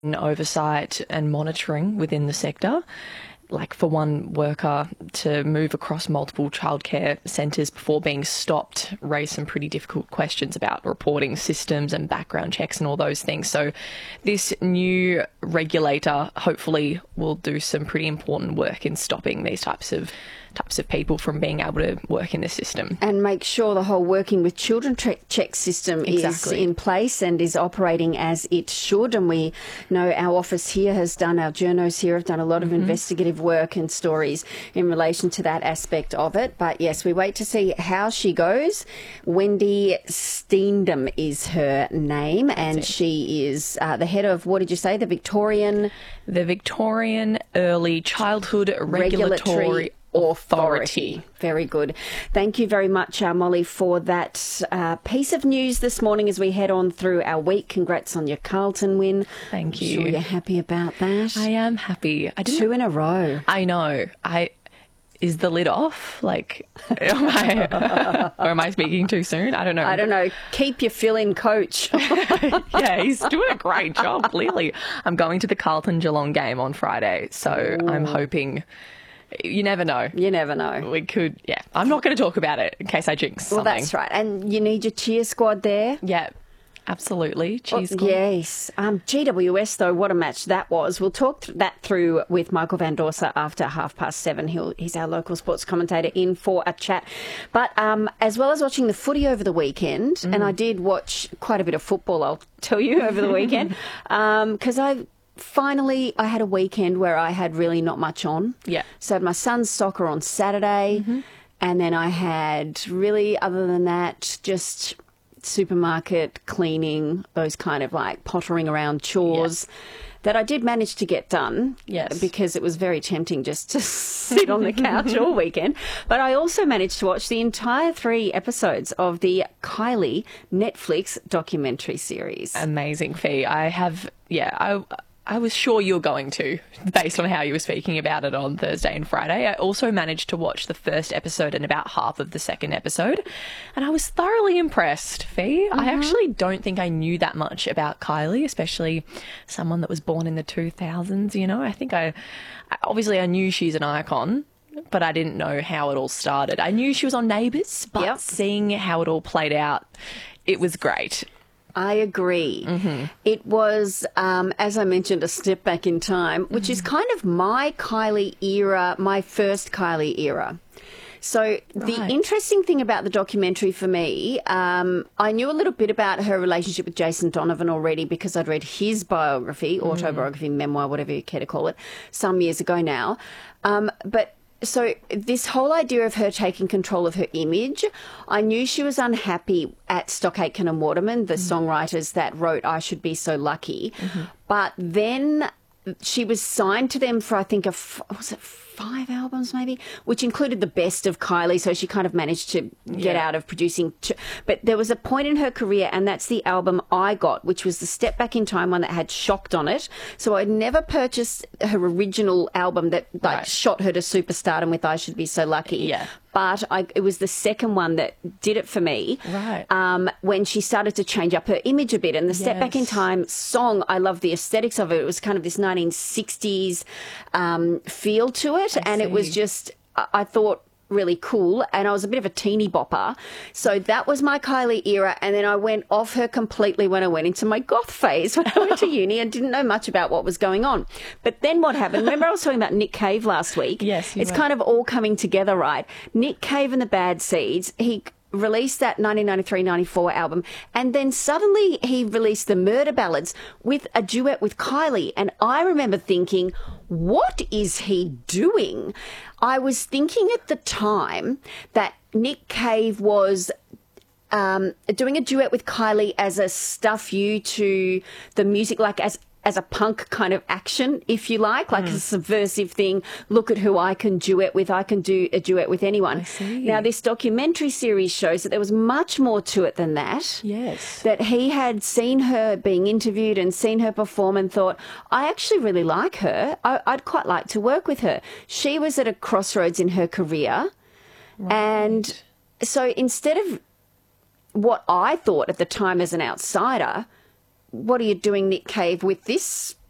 oversight and monitoring within the sector. Like for one worker to move across multiple childcare centres before being stopped raised some pretty difficult questions about reporting systems and background checks and all those things. So this new regulator hopefully will do some pretty important work in stopping these types of people from being able to work in the system. And make sure the whole working with children check system is in place and is operating as it should. And we know our office here has done, our journos here have done a lot of investigative work and stories in relation to that aspect of it. But yes, we wait to see how she goes. Wendy Steendam is her name, and she is the head of, what did you say, the Victorian Early Childhood Regulatory Authority. Very good. Thank you very much, Molly, for that piece of news this morning as we head on through our week. Congrats on your Carlton win. Thank you. I'm sure you're happy about that. I am happy. Two in a row. I know. Is the lid off? Like, or am I speaking too soon? I don't know. Keep your fill-in coach. Yeah, he's doing a great job, clearly. I'm going to the Carlton-Geelong game on Friday, so I'm hoping... You never know. We could, yeah. I'm not going to talk about it in case I jinx something. Well, that's right. And you need your cheer squad there. Yeah, absolutely. Cheer squad. Yes. GWS, though, what a match that was. We'll talk that through with Michael Van Dorsa after 7:30. He's our local sports commentator in for a chat. But as well as watching the footy over the weekend, and I did watch quite a bit of football, I'll tell you, over the weekend, because Finally, I had a weekend where I had really not much on. Yeah. So I had my son's soccer on Saturday, and then I had really, other than that, just supermarket cleaning, those kind of like pottering around chores that I did manage to get done. Yes. Because it was very tempting just to sit on the couch all weekend. But I also managed to watch the entire 3 episodes of the Kylie Netflix documentary series. Amazing, Fee. I was sure you were going to, based on how you were speaking about it on Thursday and Friday. I also managed to watch the first episode and about half of the second episode, and I was thoroughly impressed, Fee. I actually don't think I knew that much about Kylie, especially someone that was born in the 2000s, you know. I think I knew she's an icon, but I didn't know how it all started. I knew she was on Neighbours, but seeing how it all played out, it was great. I agree. It was, as I mentioned, a step back in time, which is kind of my Kylie era, my first Kylie era. So the interesting thing about the documentary for me, I knew a little bit about her relationship with Jason Donovan already because I'd read his biography, autobiography, memoir, whatever you care to call it, some years ago now. So this whole idea of her taking control of her image, I knew she was unhappy at Stock Aitken and Waterman, the songwriters that wrote I Should Be So Lucky. But then she was signed to them for, I think, was it 5 albums maybe, which included the best of Kylie, so she kind of managed to get out of producing. But there was a point in her career, and that's the album I Got, which was the Step Back in Time one that had Shocked on it. So I'd never purchased her original album that shot her to superstardom with I Should Be So Lucky. Yeah. But it was the second one that did it for me. Right. When she started to change up her image a bit. And the Step Back in Time song, I love the aesthetics of it. It was kind of this 1960s feel to it. And it was just, I thought, really cool. And I was a bit of a teeny bopper. So that was my Kylie era. And then I went off her completely when I went into my goth phase when I went to uni and didn't know much about what was going on. But then what happened? Remember I was talking about Nick Cave last week? Yes. It's kind of all coming together, right? Nick Cave and the Bad Seeds, he released that 1993-94 album, and then suddenly he released the Murder Ballads with a duet with Kylie. And I remember thinking, what is he doing? I was thinking at the time that Nick Cave was doing a duet with Kylie as a stuff you to the music, like as a punk kind of action, if you like a subversive thing. Look at who I can duet with. I can do a duet with anyone. I see. Now, this documentary series shows that there was much more to it than that. Yes. That he had seen her being interviewed and seen her perform and thought, I actually really like her. I'd quite like to work with her. She was at a crossroads in her career. Right. And so instead of what I thought at the time as an outsider, what are you doing, Nick Cave, with this